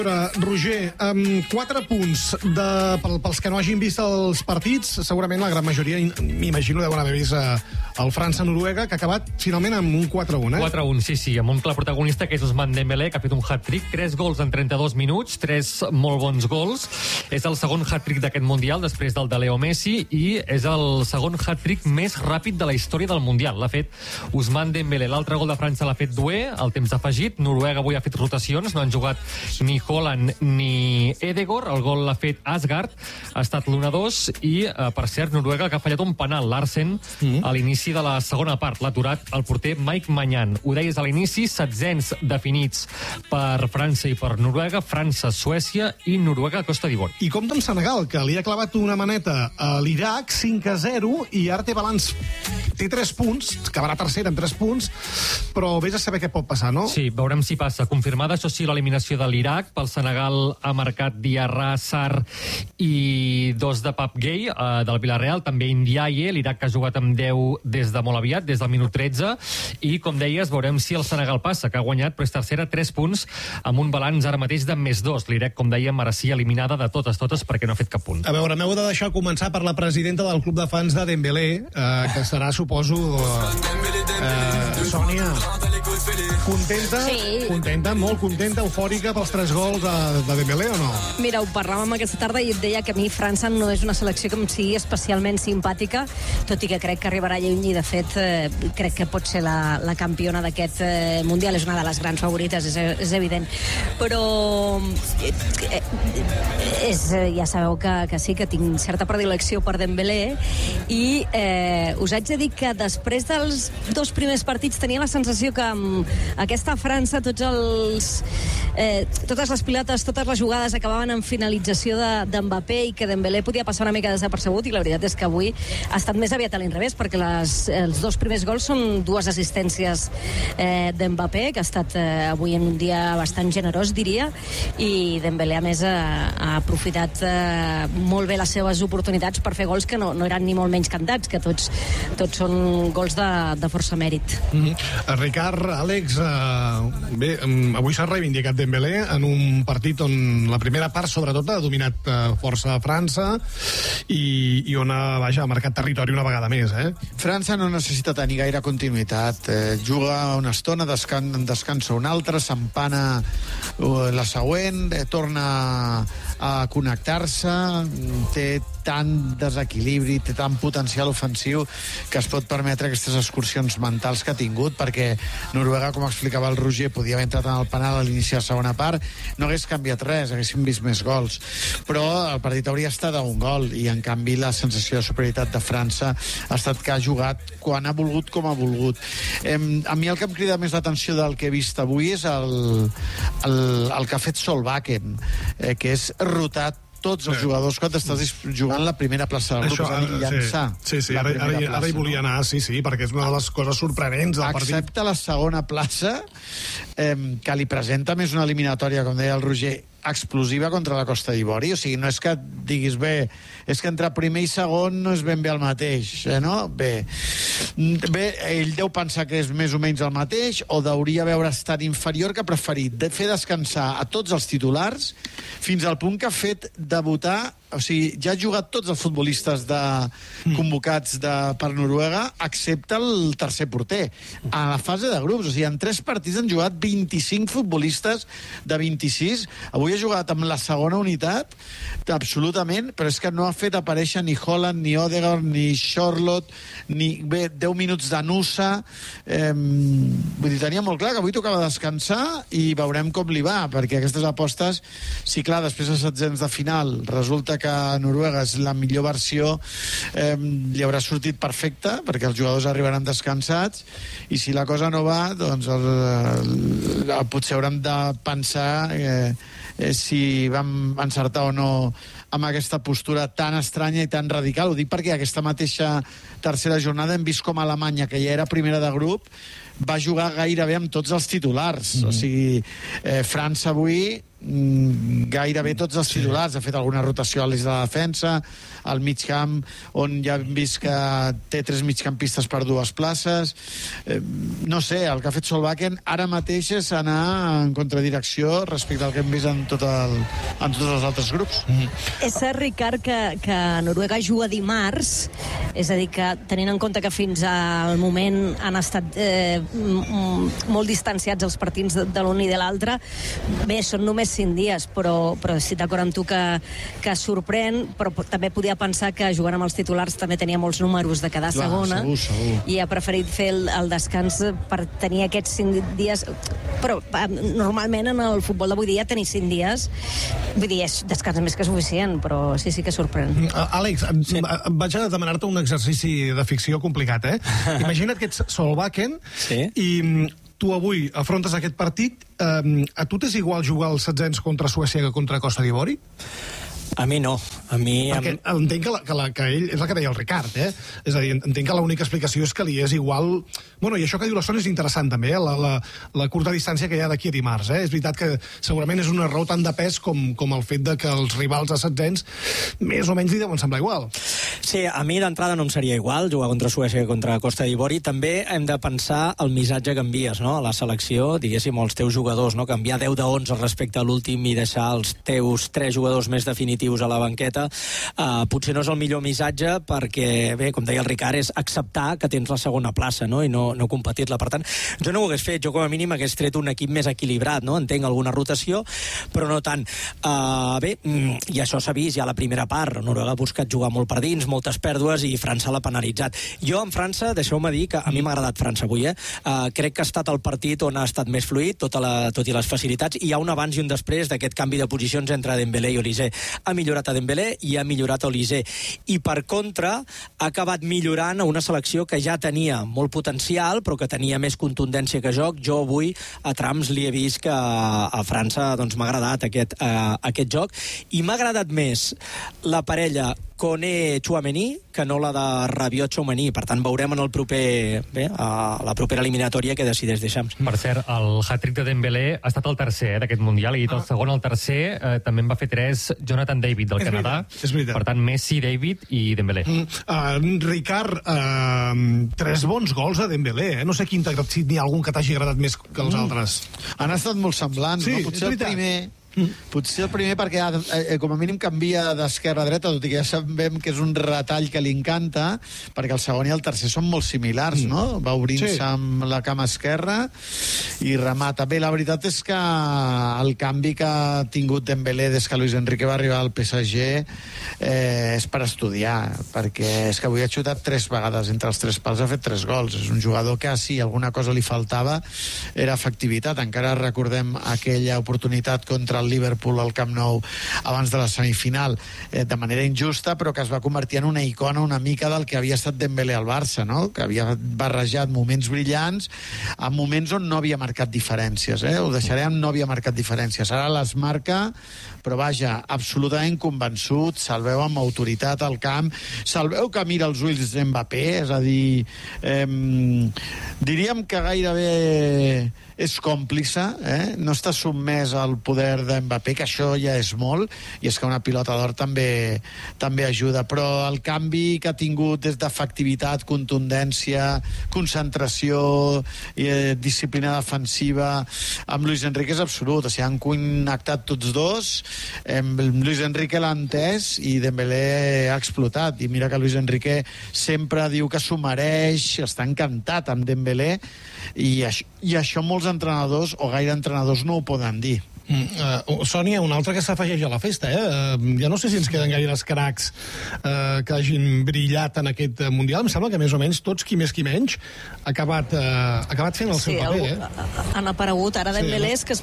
Roger, 4 punts pels que no hagin vist els partits, segurament la gran majoria, m'imagino, deuen haver vist el França-Noruega, que ha acabat finalment amb un 4-1, 4-1, sí, amb un clar protagonista que és Ousmane Dembélé, que ha fet un hat-trick, 3 gols en 32 minuts, 3 molt bons gols. És el segon hat-trick d'aquest Mundial, després del de Leo Messi, i és el segon hat-trick més ràpid de la història del Mundial. L'ha fet Ousmane Dembélé. L'altre gol de França l'ha fet Doué, al temps afegit. Noruega avui ha fet rotacions, no han jugat ni Haaland ni Ødegaard. El gol l'ha fet Asgard, ha estat l'1-2, i, per cert, Noruega que ha fallat un penal, Larsen, a l'inici de la segona part. L'ha aturat el porter Mike Maignan. Ho deies a l'inici, 700 definits per França i per Noruega, França-Suècia i Noruega-Costa d'Ivori. I compta amb Senegal, que li ha clavat una maneta a l'Iraq, 5-0, i ara té balanç. Té 3 punts, acabarà tercera amb 3 punts, però vés a saber què pot passar, no? Sí, veurem si passa. Confirmada, això sí, l'eliminació de l'Iraq. Pel Senegal ha marcat Diarra, Sarr i 2 de Pape Gueye, del Villarreal, també Ndiaye, l'Iraq que ha jugat amb 10 des de molt aviat, des del minut 13, i com deies, veurem si el Senegal passa, que ha guanyat, però és tercera, 3 punts, amb un balanç ara mateix de +2. L'Iraq, com dèiem, mereixia eliminada de totes, perquè no ha fet cap punt. A veure, m'heu de deixar començar per la presidenta del club de fans de Dembélé, que serà, suposo, Sònia, contenta? Sí. Contenta, molt contenta, eufòrica pels 3 gols de Dembélé o no? Mira, ho parlàvem aquesta tarda i et deia que a mi França no és una selecció que em sigui especialment simpàtica, tot i que crec que arribarà lluny i, de fet, crec que pot ser la campiona d'aquest Mundial. És una de les grans favorites, és evident. Però ja sabeu que sí, que tinc certa predilecció per Dembélé, i us haig de dir que després dels 2 primers partits tenia la sensació que amb aquesta França totes les pilotes, totes les jugades acabaven en finalització d'Mbappé, i que Dembélé podia passar una mica desapercebut, i la veritat és que avui ha estat més aviat a l'inrevés, perquè els 2 primers gols són 2 assistències d'Mbappé, que ha estat avui en un dia bastant generós, diria, i Dembélé, a més, ha aprofitat molt bé les seves oportunitats per fer gols que no eren ni molt menys cantats, que tots són gols de força mèrit. Ricard, Àlex, bé, avui s'ha reivindicat Dembélé en un partit on la primera part, sobretot, ha dominat força a França i on ha marcat territori una vegada més, França no necessita tenir gaire continuïtat. Juga una estona, descansa una altra, s'empana la següent, torna a connectar-se, té tant desequilibri, té tant potencial ofensiu que es pot permetre aquestes excursions mentals que ha tingut, perquè Noruega, com explicava el Roger, podia haver entrat en el penal a l'inici de la segona part, no hagués canviat res, haguéssim vist més gols, però el partit hauria estat a un gol, i en canvi la sensació de superioritat de França ha estat que ha jugat quan ha volgut, com ha volgut. A mi el que em crida més l'atenció del que he vist avui és el que ha fet Solbakken, que és rotat tots els jugadors quan estàs jugant la primera plaça del grup, és a dir, llançar. Sí, ara hi volia anar, sí, perquè és una de les coses sorprenents del partit. Excepte la segona plaça, que li presenta més una eliminatòria, com deia el Roger, explosiva contra la Costa d'Ivori. O sigui, no és que diguis, bé, és que entre primer i segon no és ben bé el mateix, no? Bé, ell deu pensar que és més o menys el mateix, o deuria veure estat inferior, que ha preferit fer descansar a tots els titulars fins al punt que ha fet debutar, o sigui, ja ha jugat tots els futbolistes convocats per Noruega, excepte el tercer porter, a la fase de grups. O sigui, en 3 partits han jugat 25 futbolistes de 26. Avui ha jugat amb la segona unitat, absolutament, però és que no ha fet aparèixer ni Haaland, ni Ødegaard, ni Charlotte, ni 10 minuts de Nusa. Vull dir, tenia molt clar que avui tocava descansar, i veurem com li va, perquè aquestes apostes, sí, clar, després de 700 de final resulta que Noruega és la millor versió, li haurà sortit perfecte, perquè els jugadors arribaran descansats, i si la cosa no va, doncs potser haurem de pensar si vam encertar o no amb aquesta postura tan estranya i tan radical. Ho dic perquè aquesta mateixa tercera jornada hem vist com Alemanya, que ja era primera de grup, va jugar gairebé amb tots els titulars. O sigui, França avui gairebé tots els titulars. Ha fet alguna rotació a l'eix de la defensa, al mig camp, on ja hem vist que té 3 migcampistes per 2 places. No sé, el que ha fet Solbakken ara mateix és anar en contradirecció respecte al que hem vist en tots els altres grups. És cert, Ricard, que Noruega juga dimarts, és a dir, que tenint en compte que fins al moment han estat molt distanciats els partits de l'un i de l'altre, bé, són només 5 dies, però estic d'acord amb tu que sorprèn, però també podia pensar que jugant amb els titulars també tenia molts números de quedar segona, segur. I ha preferit fer el descans per tenir aquests 5 dies, però normalment en el futbol d'avui dia tenir 5 dies, vull dir, és descans més que suficient, però sí que sorprèn. Àlex, vaig a demanar-te un exercici de ficció complicat, Imagina't que ets Solbakken i tu avui afrontes aquest partit. A tu t'és igual jugar als 16 contra Suècia que contra Costa d'Ivori? A mi no. A mi... Perquè entenc que ell, és el que deia el Ricard, És a dir, entenc que l'única explicació és que li és igual... Bueno, i això que diu la Sònia és interessant també, la curta distància que hi ha d'aquí a dimarts, És veritat que segurament és una raó tan de pes com el fet de que els rivals a setzents més o menys li deuen semblar igual. Sí, a mi d'entrada no em seria igual jugar contra Suècia que contra Costa d'Ivori. També hem de pensar el missatge que envies, a la selecció, diguéssim, als teus jugadors, canviar 10 de 11 respecte a l'últim i deixar els teus 3 jugadors més definitius a la banqueta, potser no és el millor missatge perquè, bé, com deia el Ricard, és acceptar que tens la segona plaça, i no competir-la. Per tant, jo no ho hagués fet, jo com a mínim hagués tret un equip més equilibrat, entenc alguna rotació, però no tant. Bé, i això s'ha vist ja a la primera part. Noruega ha buscat jugar molt per dins, moltes pèrdues, i França l'ha penalitzat. Jo en França, deixeu-me dir que a mi m'ha agradat França avui, crec que ha estat el partit on ha estat més fluid, tot i les facilitats, i hi ha un abans i un després d'aquest canvi de posicions entre Dembélé i Olise. Ha millorat a Dembélé i ha millorat a Olise. I per contra, ha acabat millorant a una selecció que ja tenia molt potencial, però que tenia més contundència que joc. Jo avui a trams li he vist que a França m'ha agradat aquest joc, i m'ha agradat més la parella Koné-Tchouaméni que no la de Rabiot-Tchouaméni. Per tant, veurem en el la propera eliminatòria que decideix Deschamps. Per cert, el hat-trick de Dembélé ha estat el tercer d'aquest Mundial, i el segon, el tercer, també en va fer 3 Jonathan David del Canadà. És veritat. Per tant, Messi, David i Dembélé. Ricard, 3 bons gols a Dembélé, No sé si n'hi ha algun que t'hagi agradat més que els altres. Han estat molt semblants, sí, Potser el primer perquè com a mínim canvia d'esquerra a dreta, tot i que ja sabem que és un retall que li encanta, perquè el segon i el tercer són molt similars, va obrint-se amb la cama esquerra i remata. Bé, la veritat és que el canvi que ha tingut Dembélé des que Luis Enrique va arribar al PSG és per estudiar, perquè és que avui ha xutat 3 vegades entre els 3 pals, ha fet 3 gols. És un jugador que, si alguna cosa li faltava, era efectivitat. Encara recordem aquella oportunitat contra el Liverpool al Camp Nou abans de la semifinal, de manera injusta, però que es va convertir en una icona una mica del que havia estat Dembélé al Barça, que havia barrejat moments brillants amb moments on no havia marcat diferències. Ho deixarem, no havia marcat diferències. Ara les marca, però vaja, absolutament convençut, se'l veu amb autoritat al camp, se'l veu que mira els ulls d'Mbappé, és a dir, diríem que gairebé és còmplice, no està sotmès al poder d'Mbappé, que això ja és molt, i és que una pilota d'or també ajuda, però el canvi que ha tingut des d'efectivitat, contundència, concentració, disciplina defensiva, amb Luis Enrique és absolut. O sigui, han connectat tots dos, Luis Enrique l'ha entès i Dembélé ha explotat, i mira que Luis Enrique sempre diu que s'ho mereix, està encantat amb Dembélé, i això molts entrenadors o gaire entrenadors no ho poden dir. Sònia, un altre que s'afegeix a la festa, Ja no sé si ens queden gaires cracs que hagin brillat en aquest Mundial. Em sembla que més o menys tots, qui més qui menys, ha acabat fent el seu paper. Han aparegut. Ara Dembélé, que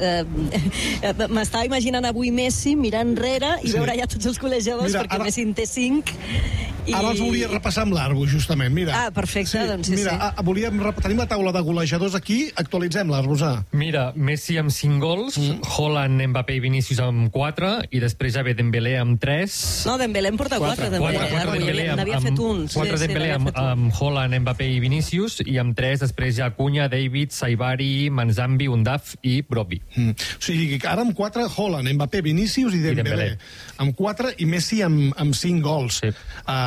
m'estava imaginant avui Messi mirant enrere i veure ja tots els col·legiadors, perquè Messi en té 5, Ara els volia repassar amb l'Arbo, justament. Mira. Perfecte, doncs sí. Tenim la taula de golejadors aquí, actualitzem-la, Rosà. Mira, Messi amb 5 gols, Haaland, Mbappé i Vinícius amb 4, i després ja ve Dembélé amb 3. No, Dembélé en porta 4, Dembélé. N'havia fet un. 4 Dembélé amb Haaland, Mbappé i Vinícius, i amb 3 després ja Cunha, David, Saibari, Manzambi, Undaf i Brobbey. O sigui, ara amb 4, Haaland, Mbappé, Vinícius i Dembélé. Amb 4 i Messi amb 5 gols. Sí.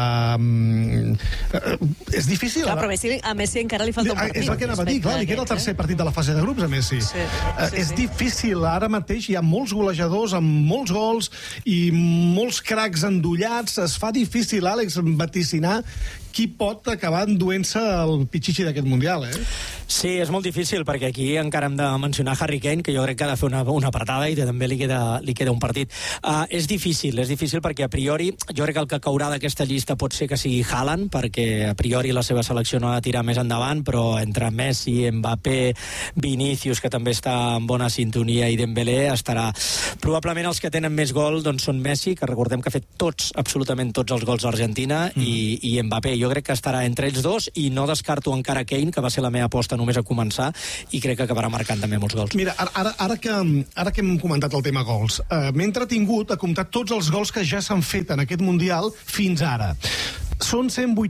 És difícil. Clar, però a Messi encara li falta un partit. És el que anava a dir, clar, li queda el tercer partit de la fase de grups a Messi. És difícil, ara mateix hi ha molts golejadors amb molts gols i molts cracs endollats, es fa difícil, Àlex, vaticinar qui pot acabar enduent-se el pitxitxi d'aquest Mundial, Sí, és molt difícil, perquè aquí encara hem de mencionar Harry Kane, que jo crec que ha de fer una apretada i també li queda un partit. És difícil perquè a priori jo crec que el que caurà d'aquesta llista pot ser que sigui Haaland, perquè a priori la seva selecció no ha de tirar més endavant, però entre Messi, Mbappé, Vinícius, que també està en bona sintonia, i Dembélé estarà. Probablement els que tenen més gol doncs són Messi, que recordem que ha fet absolutament tots els gols d'Argentina, i Mbappé. Jo crec que estarà entre ells dos, i no descarto encara Kane, que va ser la meva aposta només a començar, i crec que acabarà marcant també molts gols. Mira, ara que hem comentat el tema gols, m'he entretingut a comptar tots els gols que ja s'han fet en aquest Mundial fins ara. Són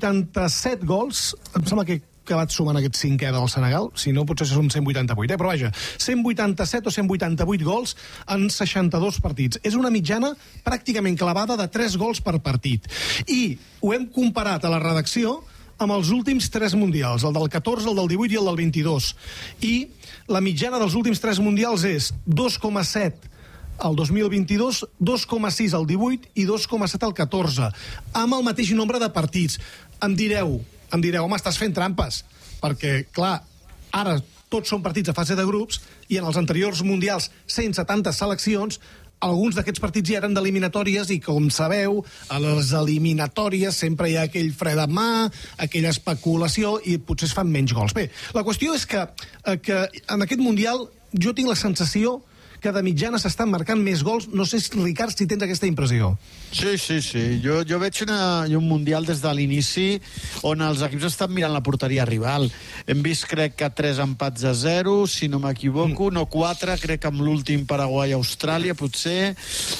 187 gols, em sembla que vaig sumant aquest 5è del Senegal, si no potser són 188, però vaja, 187 o 188 gols en 62 partits. És una mitjana pràcticament clavada de 3 gols per partit. I ho hem comparat a la redacció amb els últims 3 mundials, el del 14, el del 18 i el del 22. I la mitjana dels últims 3 mundials és 2,7 el 2022, 2,6 al 18 i 2,7 al 14, amb el mateix nombre de partits. Em direu, home, estàs fent trampes, perquè, clar, ara tots són partits a fase de grups i en els anteriors mundials, sense tantes seleccions, alguns d'aquests partits ja eren d'eliminatòries i, com sabeu, a les eliminatòries sempre hi ha aquell fre de mà, aquella especulació, i potser es fan menys gols. Bé, la qüestió és que en aquest Mundial jo tinc la sensació que de mitjana s'estan marcant més gols. No sé, Ricard, si tens aquesta impressió. Sí. Jo veig un Mundial des de l'inici on els equips estan mirant la porteria rival. Hem vist, crec que 3 empats a 0, si no m'equivoco, no 4, crec que amb l'últim Paraguai-Austràlia, potser.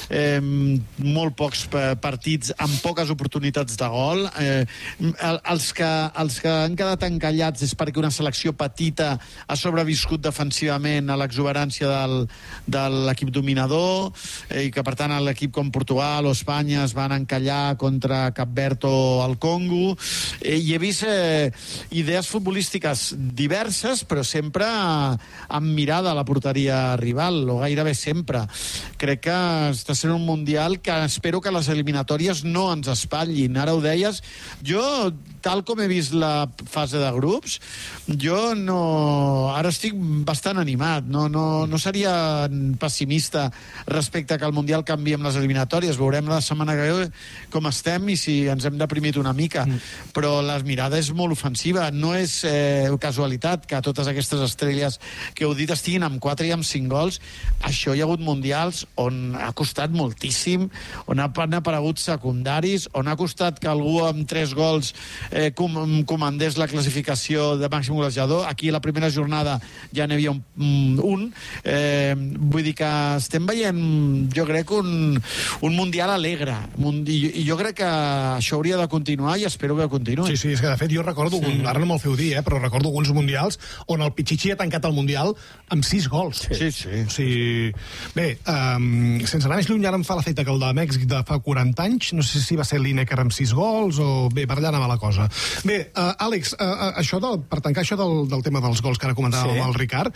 Molt pocs partits amb poques oportunitats de gol. Els que han quedat encallats és perquè una selecció petita ha sobreviscut defensivament a l'exuberància de l'equip dominador, i que per tant l'equip com Portugal o Espanya es van encallar contra Cap Verd o el Congo, i he vist idees futbolístiques diverses, però sempre amb mirada a la porteria rival, o gairebé sempre. Crec que està sent un Mundial que espero que les eliminatòries no ens espatllin. Ara ho deies, jo, tal com he vist la fase de grups, jo no... Ara estic bastant animat, no seria pessimista respecte que el Mundial canvi amb les eliminatòries. Veurem la setmana que ve com estem i si ens hem deprimit una mica. Però la mirada és molt ofensiva. No és casualitat que totes aquestes estrelles que heu dit estiguin amb 4 i amb 5 gols. Això hi ha hagut mundials on ha costat moltíssim, on han aparegut secundaris, on ha costat que algú amb 3 gols comandés la classificació de màxim golejador. Aquí a la primera jornada ja n'hi havia un. Vull dir que estem veient, jo crec, un Mundial alegre. I jo crec que això hauria de continuar i espero que continuï. Sí, és que de fet jo recordo, ara no me'l feu dir, però recordo alguns mundials on el Pichichi ha tancat el Mundial amb 6 gols. Sí. O sigui, bé, sense anar més lluny, ara em fa l'efecte que el de Mèxic de fa 40 anys, no sé si va ser Lineker amb 6 gols o... Bé, per allà anava la cosa. Bé, Àlex, per tancar això del tema dels gols que ara comentàvem amb el Ricard,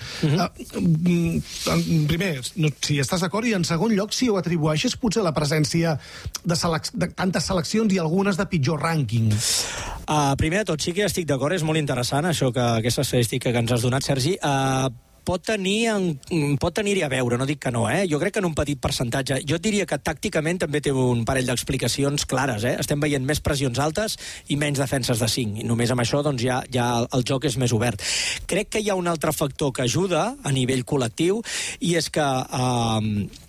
primer, si estàs d'acord, i en segon lloc, si ho atribueixes potser la presència de tantes seleccions i algunes de pitjor rànquing. Primer de tot, sí que estic d'acord, és molt interessant això, aquesta estadística que ens has donat, Sergi. Pot tenir-hi a veure, no dic que no, Jo crec que en un petit percentatge. Jo et diria que tàcticament també té un parell d'explicacions clares, Estem veient més pressions altes i menys defenses de 5. I només amb això doncs, ja el joc és més obert. Crec que hi ha un altre factor que ajuda a nivell col·lectiu, i és que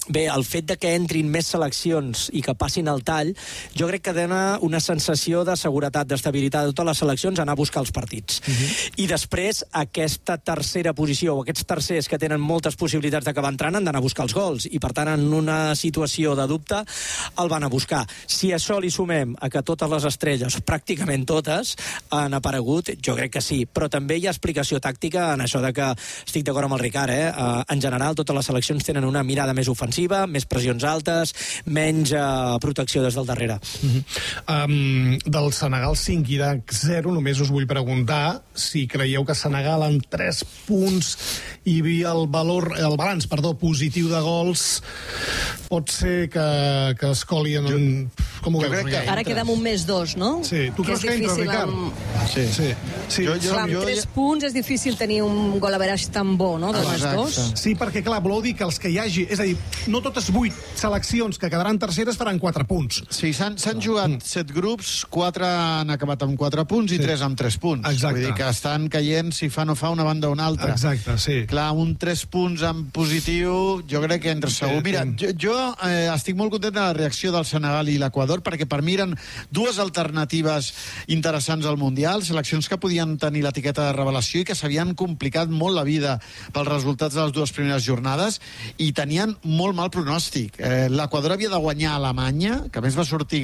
Bé, el fet de que entrin més seleccions i que passin el tall, jo crec que dona una sensació de seguretat, d'estabilitat de totes les seleccions a anar a buscar els partits. I després, aquesta tercera posició, o aquests tercers que tenen moltes possibilitats d'acabar entrant, han d'anar a buscar els gols. I, per tant, en una situació de dubte, el van a buscar. Si a això li sumem a que totes les estrelles, pràcticament totes, han aparegut, jo crec que sí. Però també hi ha explicació tàctica en això de que, estic d'acord amb el Ricard, en general, totes les seleccions tenen una mirada més ofensiva, més pressions altes, menys protecció des del darrere. Del Senegal 5, Iraq 0, només us vull preguntar si creieu que Senegal en 3 punts hi havia el balanç positiu de gols pot ser que es coli en... Com ho veus, Ricard? Ara queda amb un més 2, no? Sí. Tu creus que entra, Ricard? Sí. Clar, amb 3 punts és difícil tenir un gol average tan bo, no? De més 2. Sí, perquè, clar, voleu dir que els que hi hagi... És a dir, no totes 8 seleccions que quedaran terceres faran 4 punts. Sí, s'han jugat 7 grups, 4 han acabat amb 4 punts i 3 amb 3 punts. Exacte. Vull dir que estan caient, si fa no fa, una banda o una altra. Exacte, sí. Clar, un 3 punts en positiu, jo crec que entra segur. Mira, jo estic molt content de la reacció del Senegal i l'Equador, perquè per mi eren dues alternatives interessants al Mundial, seleccions que podien tenir l'etiqueta de revelació i que s'havien complicat molt la vida pels resultats de les dues primeres jornades i tenien molt mal pronòstic. L'Equador havia de guanyar a Alemanya, que a més va sortir